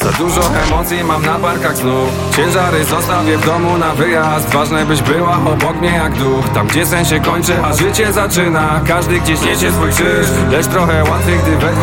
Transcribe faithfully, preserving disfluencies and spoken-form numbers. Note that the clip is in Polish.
Za dużo emocji mam na barkach znów. Ciężary zostawię w domu na wyjazd. Ważne byś była obok mnie jak duch. Tam gdzie sen się kończy, a życie zaczyna. Każdy gdzieś niesie swój krzyż, lecz trochę łatwiej, gdy we dwóch